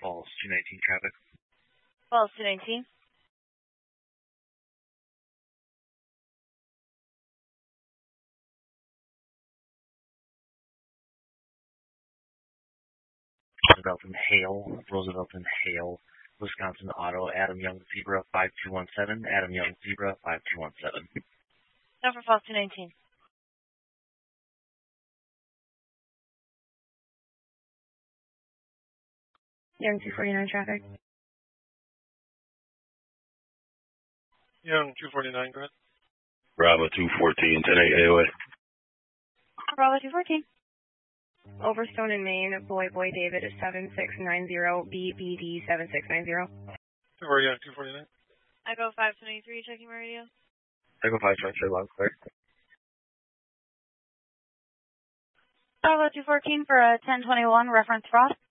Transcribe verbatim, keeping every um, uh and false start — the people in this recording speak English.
Falls two nineteen traffic. Falls two nineteen. Roosevelt and Hale, Roosevelt and Hale, Wisconsin Auto, Adam Young Zebra five two one seven, Adam Young Zebra five two one seven. No for Falls two nineteen. Young two forty-nine traffic. Young two forty-nine, go ahead. Bravo two fourteen, ten eight A O A. Bravo two fourteen. Overstone in Maine, Boy Boy David is seven six nine zero, B B D seven six nine zero. Or yeah, two forty-nine. Echo five twenty-three, checking my radio. Echo five twenty-three, loud clear. Bravo two fourteen for a ten twenty-one, reference Frost.